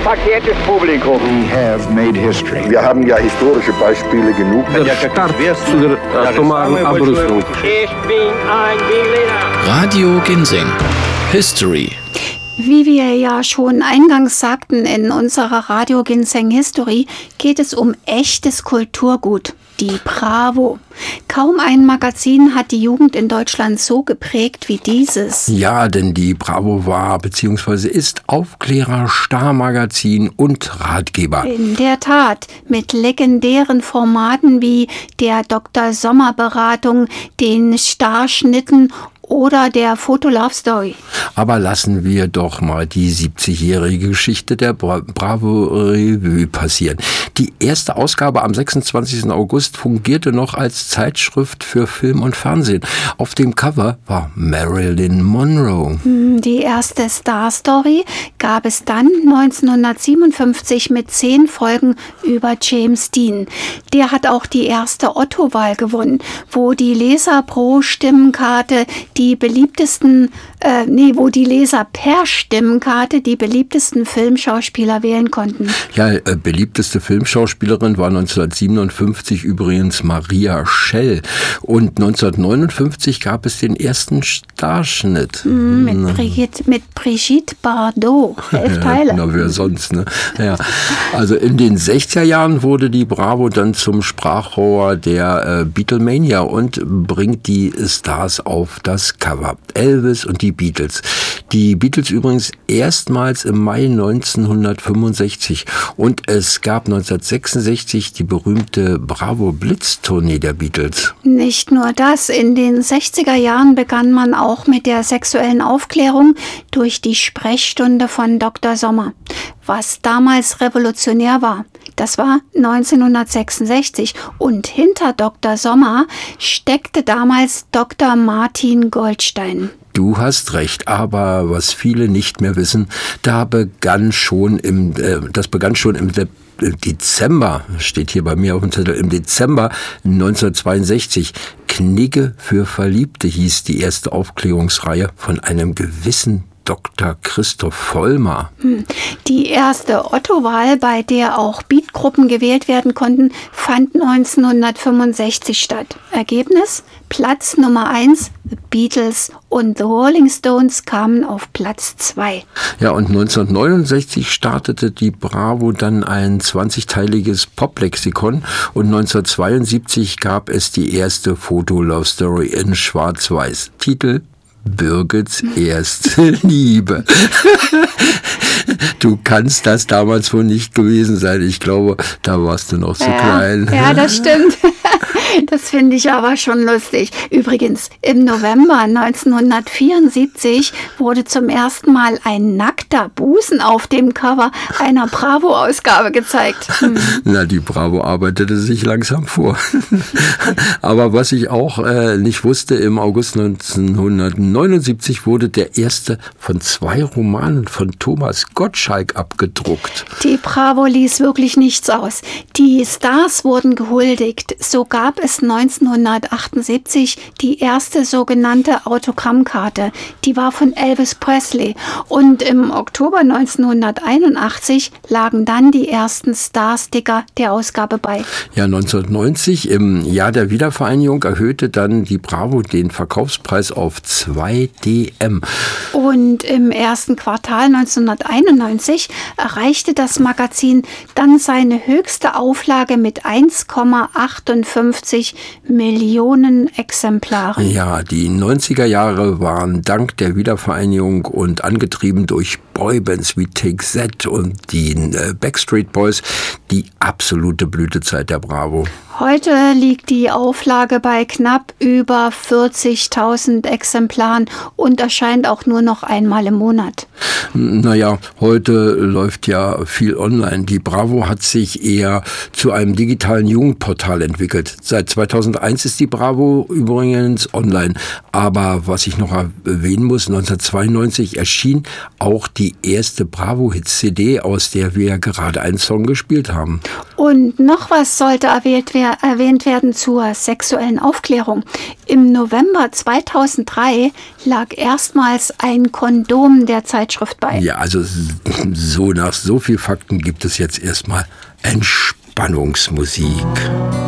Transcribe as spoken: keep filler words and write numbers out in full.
verkehrtes Publikum. We have made history. Wir haben ja historische Beispiele genug. Der Start zu der atomaren Abrüstung. Ich bin ein Berliner. Radio Ginseng. History. Wie wir ja schon eingangs sagten in unserer Radio Ginseng History, geht es um echtes Kulturgut, die Bravo. Kaum ein Magazin hat die Jugend in Deutschland so geprägt wie dieses. Ja, denn die Bravo war bzw. ist Aufklärer, Starmagazin und Ratgeber. In der Tat, mit legendären Formaten wie der Doktor Sommer Beratung, den Starschnitten oder der Foto Love Story. Aber lassen wir doch mal die siebzigjährige Geschichte der Bra- Bravo Revue passieren. Die erste Ausgabe am sechsundzwanzigsten August fungierte noch als Zeitschrift für Film und Fernsehen. Auf dem Cover war Marilyn Monroe. Die erste Star Story gab es dann neunzehnhundertsiebenundfünfzig mit zehn Folgen über James Dean. Der hat auch die erste Otto-Wahl gewonnen, wo die Leser pro Stimmenkarte die beliebtesten, äh, nee, wo die Leser per Stimmenkarte die beliebtesten Filmschauspieler wählen konnten. Ja, äh, beliebteste Filmschauspielerin war neunzehnhundertsiebenundfünfzig übrigens Maria Schell. Und neunzehnhundertneunundfünfzig gab es den ersten Starschnitt. Mm, mit, Brigitte, mit Brigitte Bardot. Elf Teile. Na, wer sonst, ne? Ja. Also in den sechziger Jahren wurde die Bravo dann zum Sprachrohr der äh, Beatlemania und bringt die Stars auf das Cover. Elvis und die Beatles. Die Beatles übrigens erstmals im Mai neunzehnhundertfünfundsechzig. Und es gab neunzehnhundertsechsundsechzig die berühmte Bravo-Blitz-Tournee der Beatles. Nicht nur das, in den sechziger Jahren begann man auch mit der sexuellen Aufklärung durch die Sprechstunde von Doktor Sommer. Was damals revolutionär war, das war neunzehnhundertsechsundsechzig und hinter Doktor Sommer steckte damals Doktor Martin Goldstein. Du hast recht, aber was viele nicht mehr wissen, da begann schon im, äh, das begann schon im De- Dezember, steht hier bei mir auf dem Zettel, im Dezember neunzehnhundertzweiundsechzig. Knigge für Verliebte hieß die erste Aufklärungsreihe von einem gewissen Doktor Christoph Vollmer. Die erste Otto-Wahl, bei der auch Beatgruppen gewählt werden konnten, fand neunzehnhundertfünfundsechzig statt. Ergebnis? Platz Nummer eins, The Beatles und The Rolling Stones kamen auf Platz zwei. Ja, und neunzehnhundertneunundsechzig startete die Bravo dann ein zwanzigteiliges Poplexikon und neunzehnhundertzweiundsiebzig gab es die erste Foto-Love-Story in Schwarz-Weiß. Titel: Birgits erste Liebe. Du kannst das damals wohl nicht gewesen sein. Ich glaube, da warst du noch zu ja, klein. Ja, das stimmt. Das finde ich aber schon lustig. Übrigens, im November neunzehnhundertvierundsiebzig wurde zum ersten Mal ein nackter Busen auf dem Cover einer Bravo-Ausgabe gezeigt. Hm. Na, die Bravo arbeitete sich langsam vor. Aber was ich auch äh, nicht wusste, im August neunzehnhundertneunundsiebzig wurde der erste von zwei Romanen von Thomas Gottschalk abgedruckt. Die Bravo ließ wirklich nichts aus. Die Stars wurden gehuldigt. So gab es neunzehnhundertachtundsiebzig die erste sogenannte Autogrammkarte. Die war von Elvis Presley. Und im Oktober neunzehnhunderteinundachtzig lagen dann die ersten Star-Sticker der Ausgabe bei. Ja, neunzehnhundertneunzig, im Jahr der Wiedervereinigung, erhöhte dann die Bravo den Verkaufspreis auf zwei D M. Und im ersten Quartal neunzehnhunderteinundneunzig erreichte das Magazin dann seine höchste Auflage mit eins Komma achtundfünfzig Millionen Exemplaren. Ja, die neunziger Jahre waren dank der Wiedervereinigung und angetrieben durch Boybands wie Take That und die äh, Backstreet Boys die absolute Blütezeit der Bravo. Heute liegt die Auflage bei knapp über vierzigtausend Exemplaren und erscheint auch nur noch einmal im Monat. Naja, heute läuft ja viel online. Die Bravo hat sich eher zu einem digitalen Jugendportal entwickelt. Seit zweitausendeins ist die Bravo übrigens online. Aber was ich noch erwähnen muss, neunzehnhundertzweiundneunzig erschien auch die erste Bravo-Hits-C D, aus der wir gerade einen Song gespielt haben. haben. Und noch was sollte erwähnt, wer, erwähnt werden zur sexuellen Aufklärung. Im November zweitausenddrei lag erstmals ein Kondom der Zeitschrift bei. Ja, also so nach so viel Fakten gibt es jetzt erstmal Entspannungsmusik.